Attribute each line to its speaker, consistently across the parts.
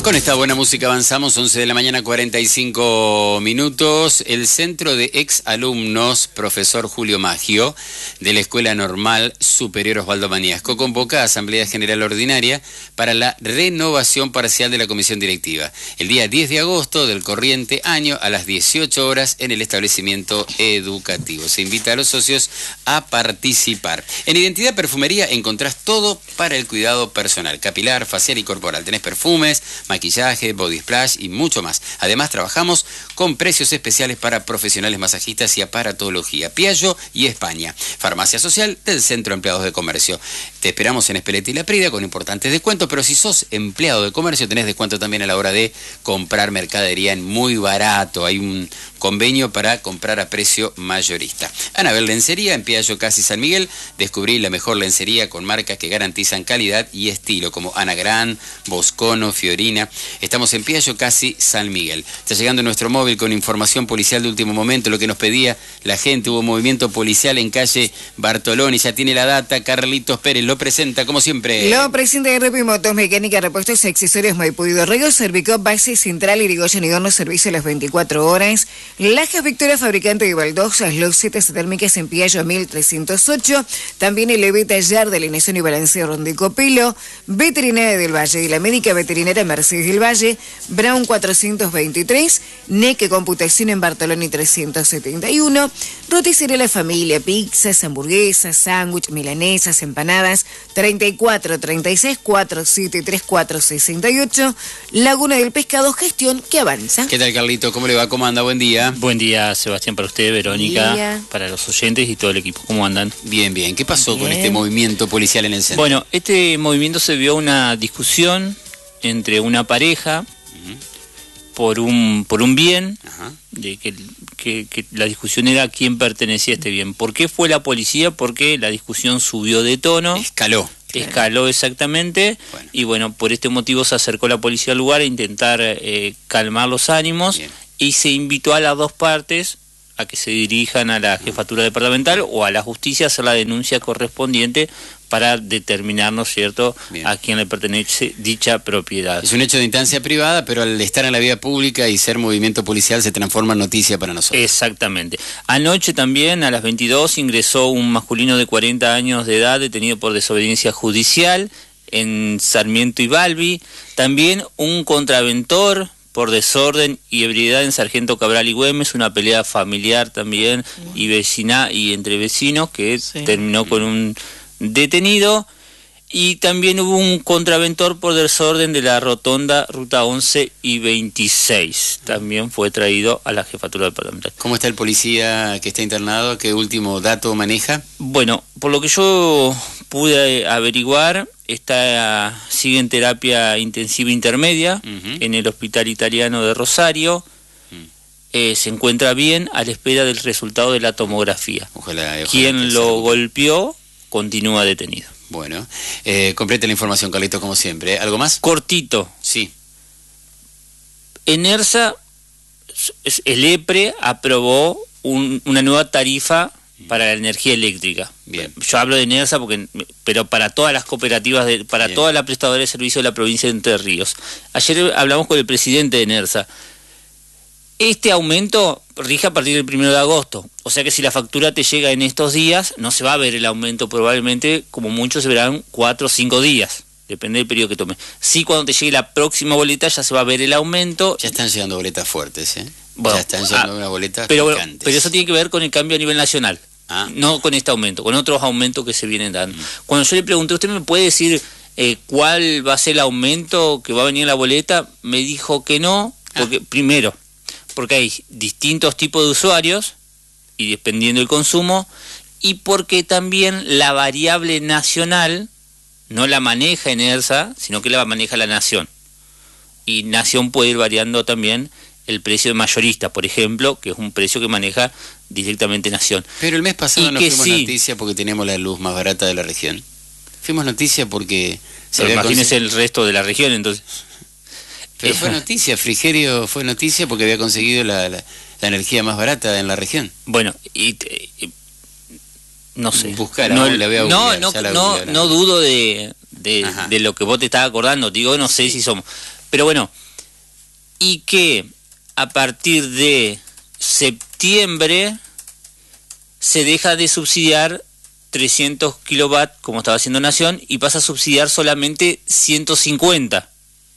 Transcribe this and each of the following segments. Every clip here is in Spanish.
Speaker 1: Con esta buena música avanzamos, 11 de la mañana, 45 minutos. El Centro de Ex Alumnos, profesor Julio Maggio, de la Escuela Normal Superior Osvaldo Mañasco, convoca a Asamblea General Ordinaria para la renovación parcial de la Comisión Directiva, el día 10 de agosto del corriente año a las 18 horas en el establecimiento educativo. Se invita a los socios a participar. En Identidad Perfumería encontrás todo para el cuidado personal, capilar, facial y corporal. Tenés perfumes, maquillaje, body splash y mucho más. Además, trabajamos con precios especiales para profesionales masajistas y aparatología. Piaggio y España. Farmacia Social del Centro de Empleados de Comercio. Te esperamos en Espeleta y La Prida con importantes descuentos, pero si sos empleado de comercio tenés descuento también a la hora de comprar mercadería en muy barato. Hay un convenio para comprar a precio mayorista. Anabel Lencería en Piaggio Casi San Miguel. Descubrí la mejor lencería con marcas que garantizan calidad y estilo, como Anagrán, Boscono, Fiorina. Estamos en Piaggio Casi San Miguel. Está llegando nuestro móvil con información policial de último momento, lo que nos pedía la gente. Hubo movimiento policial en calle Bartoloni. Ya tiene la data. Carlitos Pérez lo presenta, como siempre.
Speaker 2: Lo presenta de Repi Motos, Mecánica, Repuestos y Accesorios Maipú y Dorrego, Servicop, Base Central, Irigoyen y Hornos, servicio a las 24 horas. Lajas Victoria, fabricante de baldosas, losetas térmicas en Piaggio 1308. También el EV Tallar de Alineación y Balanceo Rondicopelo. Veterinaria del Valle y la Médica Veterinaria Mercedes del Valle, Brown 423, NEC Computación en Bartoloni 371, Roticería La Familia, pizzas, hamburguesas, sándwich, milanesas, empanadas, 34 36 47 34 68, Laguna del Pescado, gestión que avanza.
Speaker 1: ¿Qué tal, Carlito? ¿Cómo le va? ¿Cómo anda? Buen día.
Speaker 3: Buen día, Sebastián, para usted, Verónica, para los oyentes y todo el equipo. ¿Cómo andan?
Speaker 1: Bien, bien. ¿Qué pasó con este movimiento policial en el centro?
Speaker 3: Bueno, este movimiento se vio una discusión entre una pareja por un bien, de que la discusión era a quién pertenecía este bien. ¿Por qué fue la policía? Porque la discusión subió de tono. Escaló exactamente. Bueno. Y bueno, por este motivo se acercó la policía al lugar a intentar calmar los ánimos. Bien. Y se invitó a las dos partes a que se dirijan a la jefatura departamental o a la justicia a hacer la denuncia correspondiente para determinar, ¿no es cierto?, bien, a quién le pertenece dicha propiedad.
Speaker 1: Es un hecho de instancia privada, pero al estar en la vía pública y ser movimiento policial se transforma en noticia para nosotros.
Speaker 3: Exactamente. Anoche también, a las 22, ingresó un masculino de 40 años de edad detenido por desobediencia judicial en Sarmiento y Balbi. También un contraventor por desorden y ebriedad en Sargento Cabral y Güemes, una pelea familiar también y vecina y entre vecinos que terminó con un detenido. Y también hubo un contraventor por desorden de la rotonda Ruta 11 y 26. También fue traído a la jefatura departamental.
Speaker 1: ¿Cómo está el policía que está internado? ¿Qué último dato maneja?
Speaker 3: Bueno, por lo que yo pude averiguar, sigue en terapia intensiva intermedia en el Hospital Italiano de Rosario. Se encuentra bien a la espera del resultado de la tomografía.
Speaker 1: Ojalá
Speaker 3: quien lo golpeó continúa detenido.
Speaker 1: Bueno, completa la información, Carlito, como siempre. ¿Algo más?
Speaker 3: Cortito.
Speaker 1: Sí.
Speaker 3: ENERSA, el EPRE aprobó una nueva tarifa para la energía eléctrica. Bien. Yo hablo de ENERSA pero para todas las cooperativas, para toda la prestadora de servicio de la provincia de Entre Ríos. Ayer hablamos con el presidente de ENERSA. Este aumento rige a partir del 1 de agosto. O sea que si la factura te llega en estos días, no se va a ver el aumento, probablemente, como mucho, se verán 4 o 5 días. Depende del periodo que tome. Sí, cuando te llegue la próxima boleta ya se va a ver el aumento.
Speaker 1: Ya están llegando boletas fuertes, ¿eh?
Speaker 3: Bueno,
Speaker 1: ya están llegando unas boletas
Speaker 3: pero
Speaker 1: picantes.
Speaker 3: Eso tiene que ver con el cambio a nivel nacional. No con este aumento, con otros aumentos que se vienen dando. Cuando yo le pregunté, ¿usted me puede decir cuál va a ser el aumento que va a venir en la boleta? Me dijo que no, porque primero, porque hay distintos tipos de usuarios y dependiendo del consumo, y porque también la variable nacional no la maneja ENERSA, sino que la maneja la Nación. Y Nación puede ir variando también el precio de mayorista, por ejemplo, que es un precio que maneja directamente Nación.
Speaker 1: Pero el mes pasado no fuimos noticia porque teníamos la luz más barata de la región. Fuimos noticia porque...
Speaker 3: imagínese el resto de la región, entonces...
Speaker 1: Pero fue noticia, Frigerio fue noticia porque había conseguido la energía más barata en la región.
Speaker 3: Bueno, no sé.
Speaker 1: No
Speaker 3: dudo de lo que vos te estás acordando. Digo, no sé si somos. Pero bueno, y que a partir de septiembre se deja de subsidiar 300 kilovatios, como estaba haciendo Nación, y pasa a subsidiar solamente 150.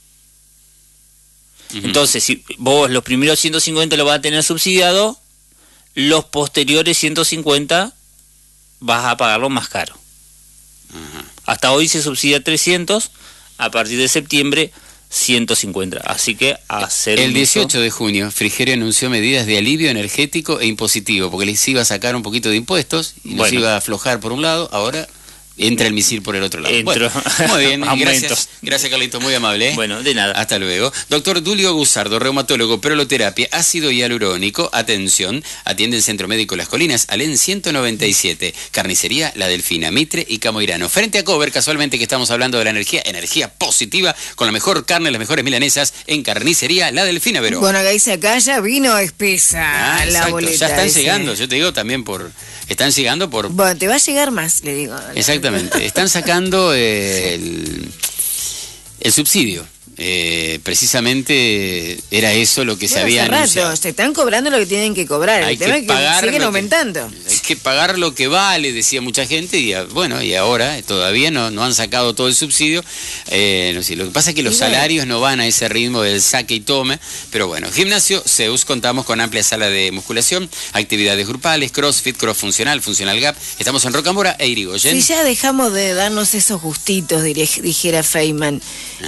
Speaker 3: Entonces, si vos los primeros 150 lo vas a tener subsidiado, los posteriores 150 vas a pagarlo más caro. Hasta hoy se subsidia 300, a partir de septiembre 150. Así que
Speaker 1: el 18 de junio, Frigerio anunció medidas de alivio energético e impositivo, porque les iba a sacar un poquito de impuestos y nos iba a aflojar por un lado, ahora entra el misil por el otro lado. Bueno, muy bien, gracias Carlito, muy amable.
Speaker 3: Bueno, de nada.
Speaker 1: Hasta luego. Doctor Dulio Guzardo, reumatólogo, proloterapia, ácido hialurónico, atención, atiende el Centro Médico Las Colinas, Alén 197, Carnicería La Delfina, Mitre y Camoirano. Frente a Cover, casualmente que estamos hablando de la energía positiva, con la mejor carne, las mejores milanesas, en Carnicería La Delfina, Verón.
Speaker 2: Bueno, acá dice acá ya vino espesa la boleta.
Speaker 1: Ya están llegando, yo te digo también están llegando por...
Speaker 2: Bueno, te va a llegar más, le digo.
Speaker 1: Exactamente. Están sacando el subsidio. Precisamente era eso lo que se había anunciado.
Speaker 2: Se están cobrando lo que tienen que cobrar. El tema es que siguen aumentando.
Speaker 1: Hay que pagar lo que vale, decía mucha gente, y ahora todavía no han sacado todo el subsidio. No sé, lo que pasa es que los salarios no van a ese ritmo del saque y tome, pero bueno, Gimnasio Zeus, contamos con amplia sala de musculación, actividades grupales, crossfit, cross funcional gap. Estamos en Rocamora e Irigoyen.
Speaker 2: Si ya dejamos de darnos esos gustitos, dijera Feynman,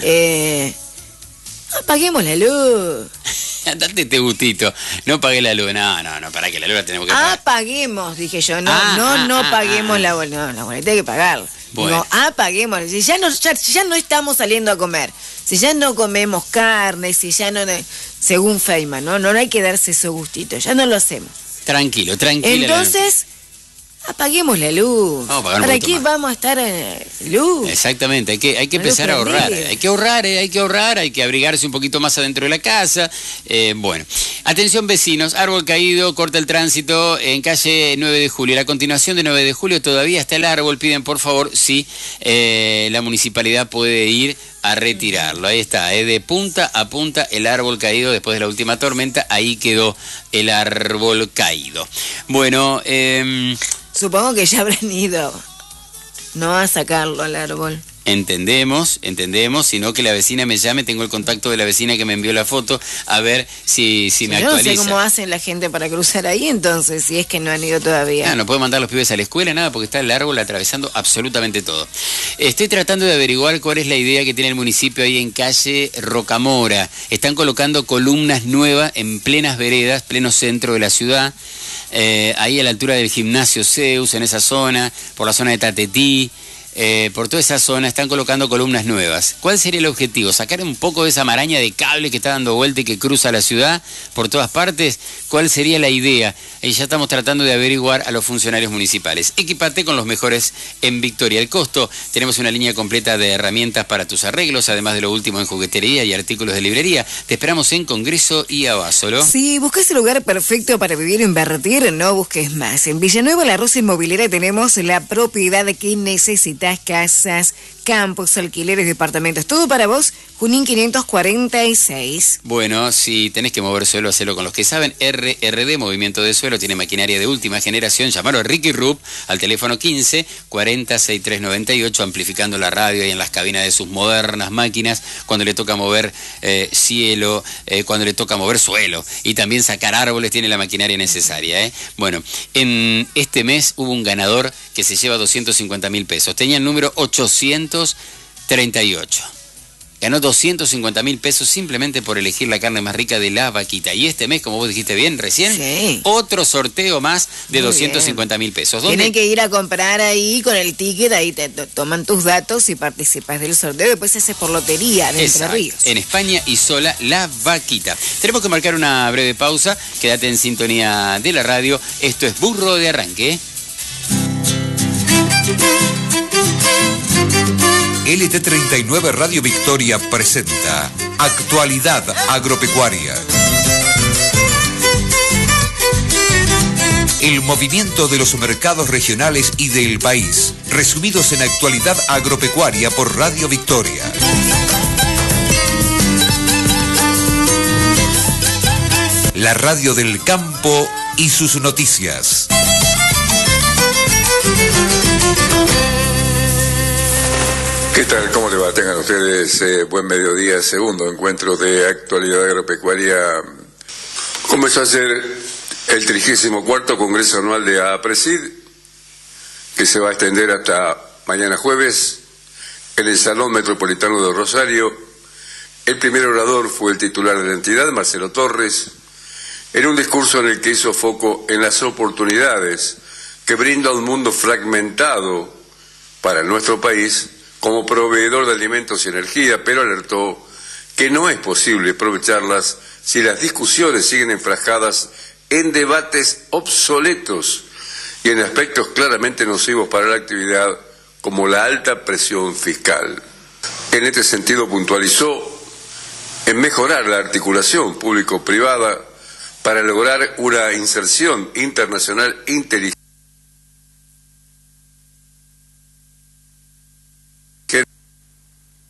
Speaker 2: apaguemos la luz.
Speaker 1: Date este gustito. No pagué la luz. No, para que la luz la tenemos que pagar.
Speaker 2: Apaguemos, dije yo. No paguemos la boleta. No, la boleta hay que pagarla. Bueno. No, apaguemos. Si ya no estamos saliendo a comer, si ya no comemos carne, si ya no... Según Feynman, no hay que darse esos gustitos. Ya no lo hacemos.
Speaker 1: Tranquilo.
Speaker 2: Entonces... apaguemos la luz. ¿Para qué vamos a estar luz?
Speaker 1: Exactamente, hay que empezar a ahorrar. Hay que ahorrar, hay que abrigarse un poquito más adentro de la casa. Bueno, atención vecinos, árbol caído, corta el tránsito en calle 9 de julio. A continuación de 9 de julio todavía está el árbol. Piden por favor si la municipalidad puede ir a retirarlo. Ahí está, de punta a punta el árbol caído después de la última tormenta. Ahí quedó el árbol caído. Bueno,
Speaker 2: supongo que ya habrán ido, no a sacarlo al árbol.
Speaker 1: Entendemos, sino que la vecina me llame, tengo el contacto de la vecina que me envió la foto, a ver si me actualiza.
Speaker 2: Yo no sé cómo hacen la gente para cruzar ahí entonces, si es que no han ido todavía.
Speaker 1: No puedo mandar a los pibes a la escuela, nada, porque está el árbol atravesando absolutamente todo. Estoy tratando de averiguar cuál es la idea que tiene el municipio ahí en calle Rocamora. Están colocando columnas nuevas en plenas veredas, pleno centro de la ciudad, ahí a la altura del Gimnasio Zeus, en esa zona, por la zona de Tatetí. Por toda esa zona están colocando columnas nuevas. ¿Cuál sería el objetivo? ¿Sacar un poco de esa maraña de cable que está dando vuelta y que cruza la ciudad por todas partes? ¿Cuál sería la idea? Y ya estamos tratando de averiguar a los funcionarios municipales. Equipate con los mejores en Victoria. El costo, tenemos una línea completa de herramientas para tus arreglos, además de lo último en juguetería y artículos de librería. Te esperamos en Congreso y Abasolo.
Speaker 2: Si buscas el lugar perfecto para vivir o invertir, no busques más. En Villanueva La Rosa Inmobiliaria tenemos la propiedad que necesitas. Casas, campos, alquileres, departamentos, todo para vos. Junín 546.
Speaker 1: Bueno, si tenés que mover suelo, hacelo con los que saben. RRD, Movimiento de Suelo, tiene maquinaria de última generación. Llamaron a Ricky Rupp al teléfono 15 40 6398, amplificando la radio y en las cabinas de sus modernas máquinas, cuando le toca mover cielo, cuando le toca mover suelo y también sacar árboles, tiene la maquinaria necesaria. Bueno, en este mes hubo un ganador que se lleva 250.000 pesos. Tenía el número 838. Ganó 250.000 pesos simplemente por elegir la carne más rica de La Vaquita. Y este mes, como vos dijiste bien recién,
Speaker 2: sí,
Speaker 1: otro sorteo más de 250.000 pesos.
Speaker 2: Tienen que ir a comprar ahí con el ticket, ahí te toman tus datos y participas del sorteo. Después se hace por lotería de Entre Ríos.
Speaker 1: En España y sola La Vaquita. Tenemos que marcar una breve pausa. Quédate en sintonía de la radio. Esto es Burro de Arranque.
Speaker 4: LT39 Radio Victoria presenta Actualidad Agropecuaria. El movimiento de los mercados regionales y del país, resumidos en Actualidad Agropecuaria por Radio Victoria. la radio del campo y sus noticias.
Speaker 5: ¿Qué tal? ¿Cómo le va? Tengan ustedes buen mediodía. Segundo encuentro de actualidad agropecuaria. Comenzó ayer el 34º Congreso Anual de APRESID, que se va a extender hasta mañana jueves en el Salón Metropolitano de Rosario. El primer orador fue el titular de la entidad, Marcelo Torres, en un discurso en el que hizo foco en las oportunidades que brinda un mundo fragmentado para nuestro país como proveedor de alimentos y energía, pero alertó que no es posible aprovecharlas si las discusiones siguen enfrascadas en debates obsoletos y en aspectos claramente nocivos para la actividad, como la alta presión fiscal. En este sentido puntualizó en mejorar la articulación público-privada para lograr una inserción internacional inteligente